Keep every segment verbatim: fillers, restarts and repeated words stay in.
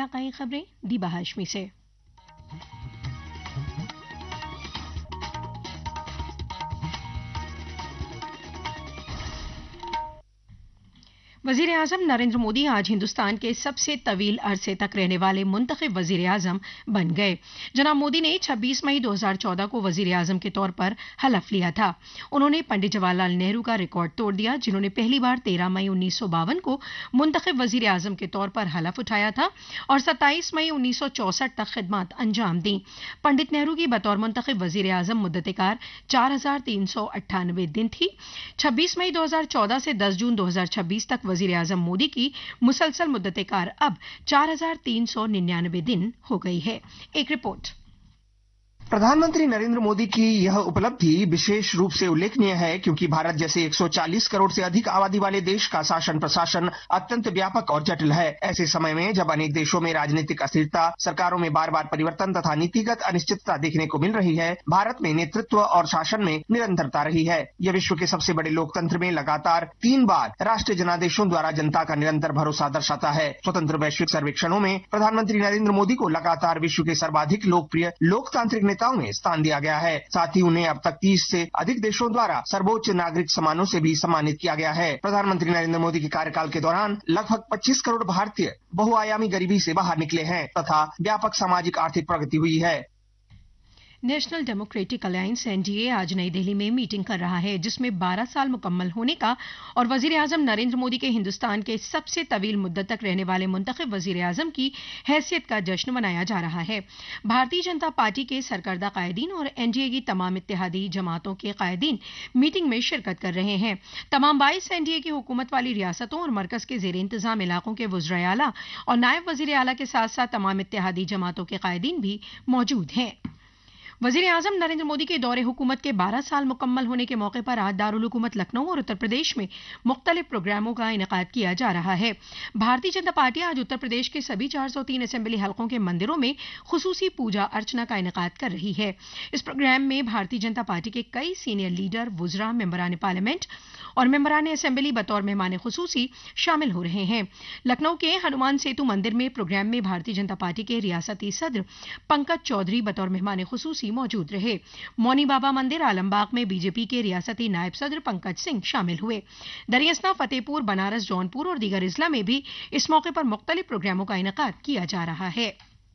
इलाकाई खबरें दीबा हाशमी से। वजीर आजम नरेंद्र मोदी आज हिंदुस्तान के सबसे तवील अरसे तक रहने वाले मुंतखब वजीर आजम बन गए। जनाब मोदी ने छब्बीस मई दो हज़ार चौदह को वजीर आजम के तौर पर हलफ लिया था। उन्होंने पंडित जवाहरलाल नेहरू का रिकॉर्ड तोड़ दिया, जिन्होंने पहली बार तेरह मई उन्नीस सौ बावन को मुंतखब वजीर आजम के तौर पर हलफ उठाया था और सत्ताईस मई उन्नीस सौ चौसठ तक खिदमत अंजाम दी। पंडित नेहरू की बतौर मुंतखब वजीर आजम मुद्दत-ए-कार चार हजार तीन सौ अट्ठानवे दिन थी। छब्बीस मई दो हज़ार चौदह से दस जून दो हज़ार छब्बीस तक वजीर आजम मोदी की मुसलसल मुद्दत-ए-कार अब चार हजार तीन सौ निन्यानवे दिन हो गई है। एक रिपोर्ट। प्रधानमंत्री नरेंद्र मोदी की यह उपलब्धि विशेष रूप से उल्लेखनीय है क्योंकि भारत जैसे एक सौ चालीस करोड़ से अधिक आबादी वाले देश का शासन प्रशासन अत्यंत व्यापक और जटिल है। ऐसे समय में जब अनेक देशों में राजनीतिक अस्थिरता, सरकारों में बार बार परिवर्तन तथा नीतिगत अनिश्चितता देखने को मिल रही है, भारत में नेतृत्व और शासन में निरंतरता रही है। यह विश्व के सबसे बड़े लोकतंत्र में लगातार तीन बार राष्ट्रीय जनादेशों द्वारा जनता का निरंतर भरोसा दर्शाता है। स्वतंत्र वैश्विक सर्वेक्षणों में प्रधानमंत्री नरेंद्र मोदी को लगातार विश्व के सर्वाधिक लोकप्रिय लोकतांत्रिक नेताओं में स्थान दिया गया है। साथ ही उन्हें अब तक तीस से अधिक देशों द्वारा सर्वोच्च नागरिक सम्मानों से भी सम्मानित किया गया है। प्रधानमंत्री नरेंद्र मोदी के कार्यकाल के दौरान लगभग पच्चीस करोड़ भारतीय बहुआयामी गरीबी से बाहर निकले हैं तथा व्यापक सामाजिक आर्थिक प्रगति हुई है। नेशनल डेमोक्रेटिक अलायंस एनडीए आज नई दिल्ली में मीटिंग कर रहा है, जिसमें बारह साल मुकम्मल होने का और वजीर आजम नरेंद्र मोदी के हिंदुस्तान के सबसे तवील मुद्दत तक रहने वाले मुंतखब वजीर आजम की हैसियत का जश्न मनाया जा रहा है। भारतीय जनता पार्टी के सरकर्दा कायदीन और एनडीए की तमाम इत्तेहादी जमातों के कायदीन मीटिंग में शिरकत कर रहे हैं। तमाम बाईस एनडीए की हुकूमत वाली रियासतों और मरकज के जेर इंतजाम इलाकों के वज़राए आला और नायब वजीर आला के साथ साथ तमाम इत्तेहादी जमातों के कायदीन भी मौजूद हैं। वजीर आजम नरेंद्र मोदी के दौरे हुकूमत के बारह साल मुकम्मल होने के मौके पर आज दारुल हुकूमत लखनऊ और उत्तर प्रदेश में मुख्तलिफ प्रोग्रामों का इनेकाद किया जा रहा है। भारतीय जनता पार्टी आज उत्तर प्रदेश के सभी चार सौ तीन असेंबली हलकों के मंदिरों में खुसूसी पूजा अर्चना का इनेकाद कर रही है। इस प्रोग्राम में भारतीय जनता पार्टी के कई सीनियर लीडर, वुज़रा, मेंबरान पार्लियामेंट और मेंबरान असेंबली बतौर मेहमान खुसूसी शामिल हो रहे हैं। लखनऊ के हनुमान सेतु मंदिर में प्रोग्राम में भारतीय जनता पार्टी के रियासती सदर पंकज चौधरी बतौर मेहमान खुसूसी मौजूद रहे। मौनी बाबा मंदिर आलमबाग में बीजेपी के रियासती नायब सदर पंकज सिंह शामिल हुए। दरियासना, फतेहपुर, बनारस, जौनपुर और दीगर इजला में भी इस मौके पर मुख्तलिफ प्रोग्रामों का इनेकाद किया जा रहा है।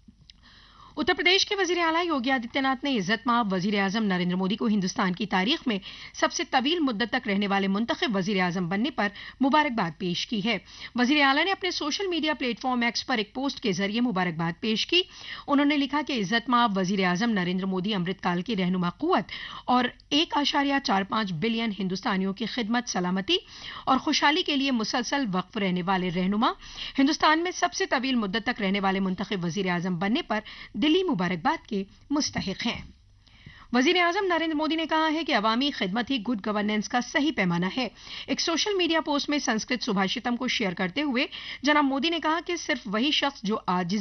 उत्तर प्रदेश के वजीर आला योगी आदित्यनाथ ने इज्जत माब वजीर आजम नरेंद्र मोदी को हिंदुस्तान की तारीख में सबसे तवील मुद्दत तक रहने वाले मुंतखब वजीर आजम बनने पर मुबारकबाद पेश की है। वजीर आला ने अपने सोशल मीडिया प्लेटफॉर्म एक्स पर एक पोस्ट के जरिए मुबारकबाद पेश की। उन्होंने लिखा कि इज्जत माब वजीर आजम नरेंद्र मोदी अमृतकाल की रहनुमा कुव्वत और एक आशारिया चार पांच बिलियन हिंदुस्तानियों की खिदमत, सलामती और खुशहाली के लिए मुसलसल वक्फ रहने वाले रहनुमा, हिंदुस्तान में सबसे तवील मुद्दत तक रहने वाले मुंतखब वजीर आजम बनने पर दिली मुबारकबाद के मुस्तहिक हैं। वजीर आजम नरेंद्र मोदी ने कहा है कि अवामी खिदमत ही गुड गवर्नेंस का सही पैमाना है। एक सोशल मीडिया पोस्ट में संस्कृत सुभाषितम को शेयर करते हुए जनाब मोदी ने कहा कि सिर्फ वही शख्स जो आज